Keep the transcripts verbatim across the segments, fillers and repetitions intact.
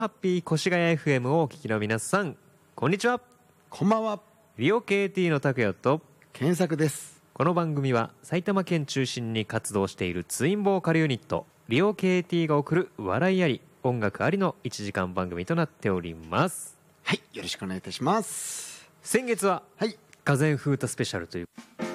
ハッピー越谷 エフエム をお聞きの皆さん、こんにちは。 こんばんは。 リオ ケーティー の拓也と検索です。 この番組は埼玉県中心に活動しているツインボーカルユニットリオ ケーティー が送る笑いあり音楽ありのいちじかん番組となっております。 はい、よろしくお願いいたします。 先月ははいがぜん風太スペシャルという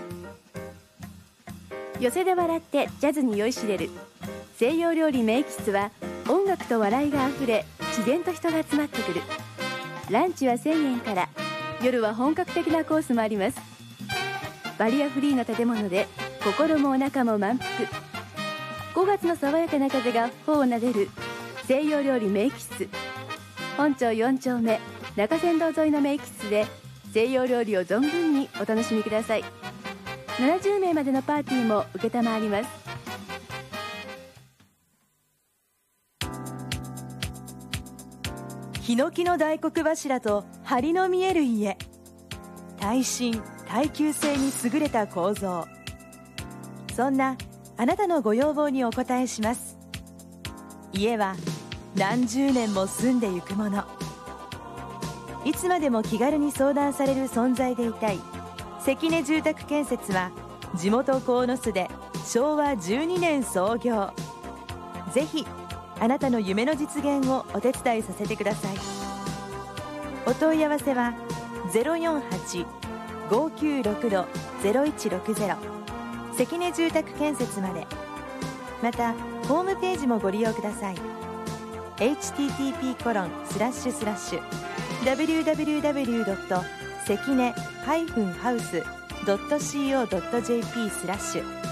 寄せで笑ってジャズに酔いしれる西洋料理名喫は音楽と笑いがあふれ自然と人が集まってくる。ランチはせんえんから、夜は本格的なコースもあります。バリアフリーの建物で心もお腹も満腹。ごがつの爽やかな風が頬をなでる西洋料理名喫。本町よん丁目中山道沿いの名喫で西洋料理を存分にお楽しみください。ななじゅうめいまでのパーティーも承ります。 ヒノキの大黒柱と梁の見える家、耐震耐久性に優れた構造。そんなあなたのご要望にお応えします。家は何十年も住んでゆくもの。いつまでも気軽に相談される存在でいたい関根住宅建設は、地元鴻巣でしょうわじゅうにねん創業。ぜひあなたの夢の実現をお手伝いさせてください。お問い合わせは ゼロよんはち ごきゅうろく ゼロいちろくゼロ 関根住宅建設まで。またホームページもご利用ください。 エイチティーティーピーコロンスラッシュスラッシュダブリューダブリューダブリュードット関根ハウスドットシーオードットジェーピー スラッシュ